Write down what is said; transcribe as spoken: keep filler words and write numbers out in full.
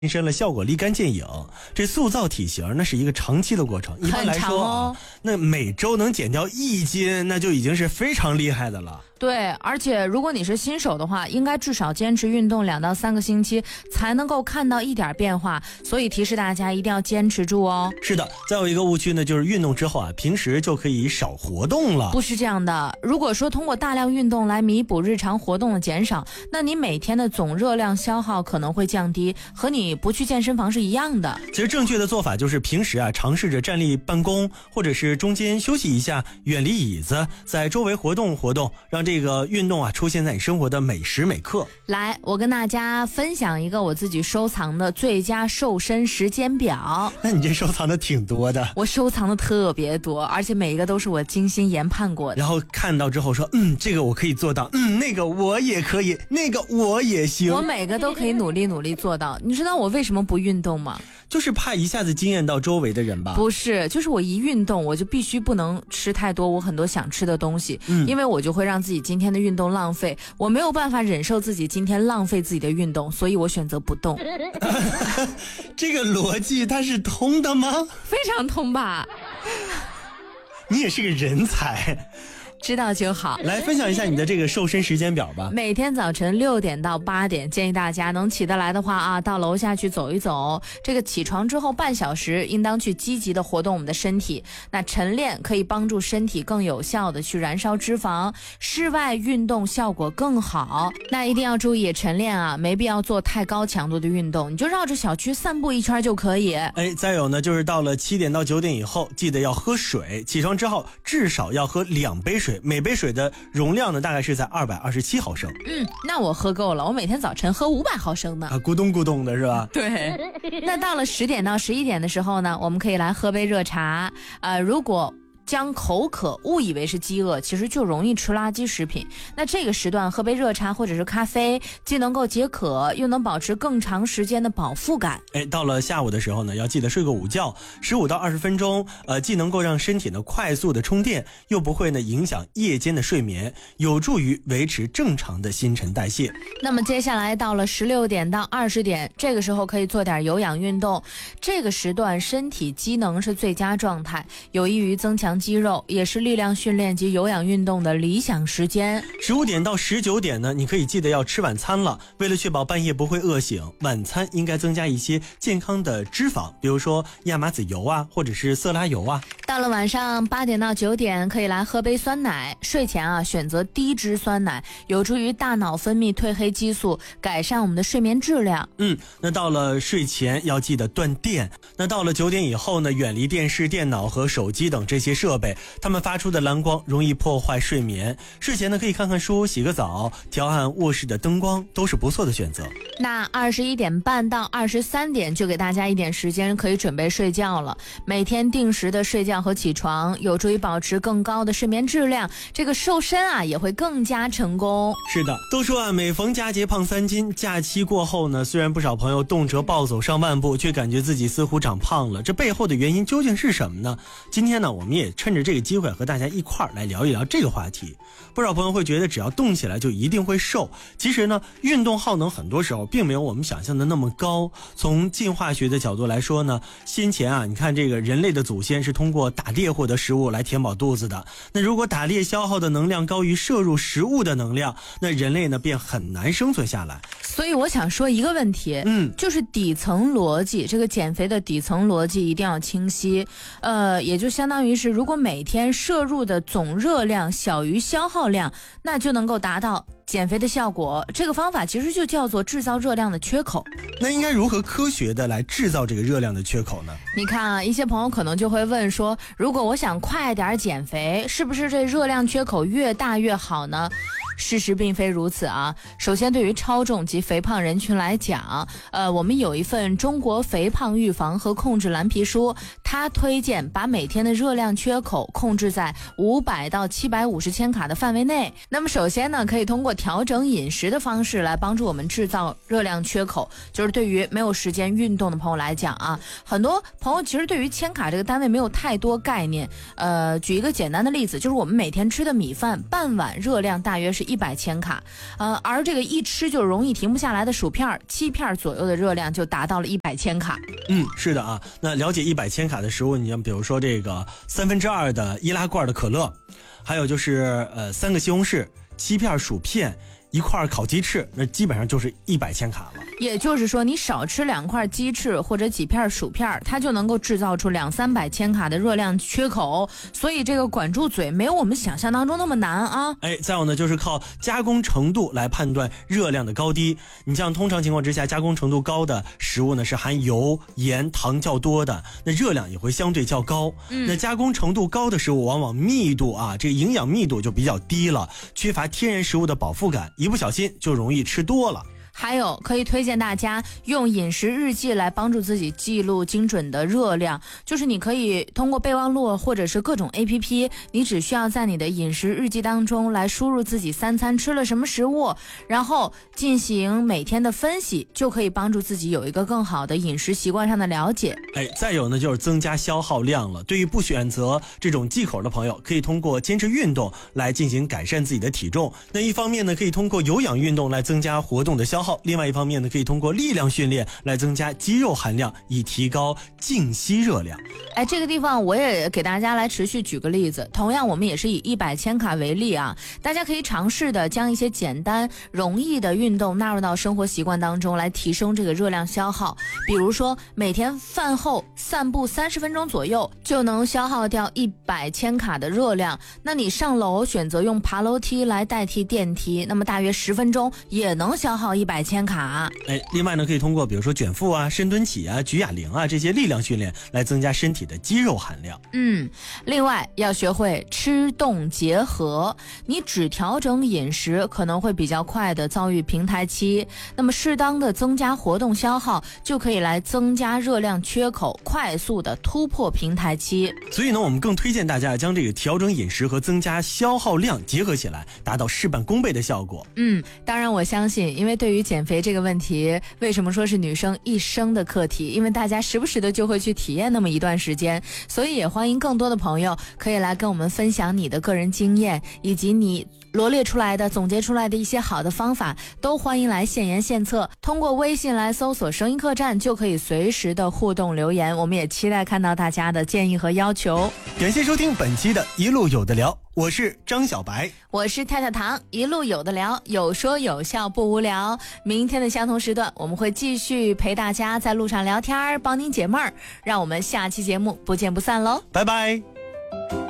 身了效果立竿见影。这塑造体型那是一个长期的过程，一般来说、 哦、 那每周能减掉一斤，那就已经是非常厉害的了。 对，而且如果你是新手的话，应该至少坚持运动两到三个星期才能够看到一点变化，所以提示大家一定要坚持住哦。 是的，再有一个误区呢，就是运动之后啊，平时就可以少活动了。 不是这样的，如果说通过大量运动来弥补日常活动的减少，那你每天的总热量消耗可能会降低，和你不去健身房是一样的。 其实正确的做法就是平时啊，尝试着站立办公，或者是中间休息一下，远离椅子，在周围活动活动，让这个运动啊出现在你生活的每时每刻。 来，我跟大家分享一个我自己收藏的最佳瘦身时间表。 那你这收藏的挺多的。 我收藏的特别多，而且每一个都是我精心研判过的。 然后看到之后说，嗯，这个我可以做到，嗯，那个我也可以，那个我也行。 我每个都可以努力努力做到。你知道我为什么不运动吗？ 就是怕一下子惊艳到周围的人吧？ 不是，就是我一运动我就必须不能吃太多我很多想吃的东西、嗯、因为我就会让自己今天的运动浪费，我没有办法忍受自己今天浪费自己的运动，所以我选择不动。 这个逻辑它是通的吗？ 非常通吧。 你也是个人才， 知道就好。 来分享一下你的这个瘦身时间表吧。 每天早晨六点到八点，建议大家能起得来的话啊，到楼下去走一走。这个起床之后半小时，应当去积极的活动我们的身体。那晨练可以帮助身体更有效的去燃烧脂肪，室外运动效果更好。那一定要注意晨练啊，没必要做太高强度的运动，你就绕着小区散步一圈就可以。 哎，再有呢，就是到了七点到九点以后，记得要喝水。起床之后至少要喝两杯水。每杯水的容量呢，大概是在二百二十七毫升。 嗯，那我喝够了，我每天早晨喝五百毫升呢。 啊，咕咚咕咚的是吧？ 对。那到了十点到十一点的时候呢，我们可以来喝杯热茶。呃，如果将口渴误以为是饥饿，其实就容易吃垃圾食品。那这个时段喝杯热茶或者是咖啡，既能够解渴，又能保持更长时间的饱腹感。 哎，到了下午的时候呢，要记得睡个午觉，十五到二十分钟，呃，既能够让身体呢快速的充电，又不会呢影响夜间的睡眠，有助于维持正常的新陈代谢。 那么接下来到了十六点到二十点，这个时候可以做点有氧运动。这个时段身体机能是最佳状态，有益于增强肌肉，也是力量训练及有氧运动的理想时间。 十五点到十九点呢，你可以记得要吃晚餐了。为了确保半夜不会饿醒，晚餐应该增加一些健康的脂肪，比如说亚麻籽油啊，或者是色拉油啊。 到了晚上八点到九点，可以来喝杯酸奶。睡前啊，选择低脂酸奶，有助于大脑分泌褪黑激素，改善我们的睡眠质量。 嗯，那到了睡前要记得断电。那到了九点以后呢，远离电视、电脑和手机等这些设备，它们发出的蓝光容易破坏睡眠。睡前呢，可以看看书、洗个澡，调暗卧室的灯光，都是不错的选择。 那二十一点半到二十三点，就给大家一点时间可以准备睡觉了。每天定时的睡觉和起床，有助于保持更高的睡眠质量，这个瘦身啊也会更加成功。 是的，都说啊，每逢佳节胖三斤。假期过后呢，虽然不少朋友动辄暴走上万步，却感觉自己似乎长胖了，这背后的原因究竟是什么呢？今天呢，我们也趁着这个机会和大家一块儿来聊一聊这个话题。不少朋友会觉得只要动起来就一定会瘦，其实呢，运动耗能很多时候并没有我们想象的那么高。从进化学的角度来说呢，先前啊，你看这个人类的祖先是通过打猎获得食物来填饱肚子的。那如果打猎消耗的能量高于摄入食物的能量，那人类呢便很难生存下来。 所以我想说一个问题，嗯，就是底层逻辑，这个减肥的底层逻辑一定要清晰。呃，也就相当于是，如果每天摄入的总热量小于消耗量，那就能够达到减肥的效果。这个方法其实就叫做制造热量的缺口。 那应该如何科学的来制造这个热量的缺口呢？ 你看啊，一些朋友可能就会问说，如果我想快点减肥，是不是这热量缺口越大越好呢？事实并非如此啊。首先，对于超重及肥胖人群来讲，呃，我们有一份中国肥胖预防和控制蓝皮书， 他推荐把每天的热量缺口控制在五百到七百五十千卡的范围内。那么首先呢，可以通过调整饮食的方式来帮助我们制造热量缺口。就是对于没有时间运动的朋友来讲啊，很多朋友其实对于千卡这个单位没有太多概念。呃，举一个简单的例子，就是我们每天吃的米饭半碗热量大约是一百千卡，呃，而这个一吃就容易停不下来的薯片七片左右的热量就达到了一百千卡。 嗯，是的啊。那了解一百千卡的食物，你像比如说这个三分之二的易拉罐的可乐，还有就是呃三个西红柿、七片薯片、一块烤鸡翅，那基本上就是一百千卡了。 也就是说，你少吃两块鸡翅或者几片薯片，它就能够制造出两三百千卡的热量缺口。所以这个管住嘴没有我们想象当中那么难啊。 哎，再有呢，就是靠加工程度来判断热量的高低。你像通常情况之下，加工程度高的食物呢是含油、盐、糖较多的，那热量也会相对较高。嗯，那加工程度高的食物，往往密度啊，这个营养密度就比较低了，缺乏天然食物的饱腹感，一不小心就容易吃多了。 还有可以推荐大家用饮食日记来帮助自己记录精准的热量，就是你可以通过备忘录或者是各种 A P P， 你只需要在你的饮食日记当中来输入自己三餐吃了什么食物，然后进行每天的分析，就可以帮助自己有一个更好的饮食习惯上的了解。 哎，再有呢就是增加消耗量了。对于不选择这种忌口的朋友，可以通过坚持运动来进行改善自己的体重。那一方面呢，可以通过有氧运动来增加活动的消耗，另外一方面呢，可以通过力量训练来增加肌肉含量，以提高静息热量。 哎，这个地方我也给大家来持续举个例子，同样我们也是以一百千卡为例啊，大家可以尝试的将一些简单容易的运动纳入到生活习惯当中，来提升这个热量消耗。比如说每天饭后散步三十分钟左右，就能消耗掉一百千卡的热量。那你上楼选择用爬楼梯来代替电梯，那么大约十分钟也能消耗一百千卡。 哎，另外呢，可以通过比如说卷腹啊、深蹲起啊、举哑铃啊这些力量训练来增加身体的肌肉含量。 嗯，另外要学会吃动结合，你只调整饮食可能会比较快的遭遇平台期，那么适当的增加活动消耗就可以来增加热量缺口，快速的突破平台期。 所以呢，我们更推荐大家将这个调整饮食和增加消耗量结合起来，达到事半功倍的效果。 嗯，当然我相信，因为对于减肥这个问题，为什么说是女生一生的课题？因为大家时不时的就会去体验那么一段时间，所以也欢迎更多的朋友可以来跟我们分享你的个人经验，以及你罗列出来的、总结出来的一些好的方法，都欢迎来献言献策。通过微信来搜索声音客栈，就可以随时的互动留言。我们也期待看到大家的建议和要求。 感谢收听本期的一路有的聊，我是张小白， 我是太太糖，一路有的聊，有说有笑不无聊。明天的相同时段，我们会继续陪大家在路上聊天，帮您解闷儿。让我们下期节目不见不散喽， 拜拜。